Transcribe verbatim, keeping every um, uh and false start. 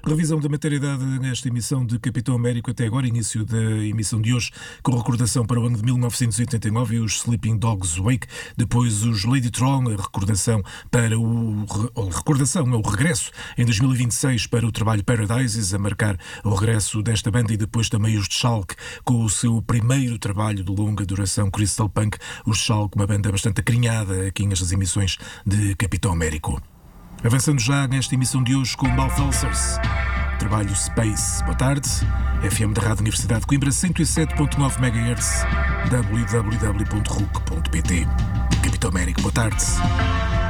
Revisão da matéria dada nesta emissão de Capitão Américo até agora, início da emissão de hoje, com recordação para o ano de mil novecentos e oitenta e nove e os Sleeping Dogs Wake, depois os Ladytron, a recordação para o... a recordação, é o regresso em dois mil e vinte e seis para o trabalho Paradises, a marcar o regresso desta banda, e depois também os Schalk, com o seu primeiro trabalho de longa duração, Crystal Punk, os Schalk, uma banda bastante acarinhada aqui nestas emissões de Capitão Américo. Avançando já nesta emissão de hoje com o Mouth Ulcers, trabalho Space. Boa tarde, F M da Rádio Universidade de Coimbra, cento e sete ponto nove megahertz, w w w ponto r u c ponto p t. Capitão Américo, boa tarde.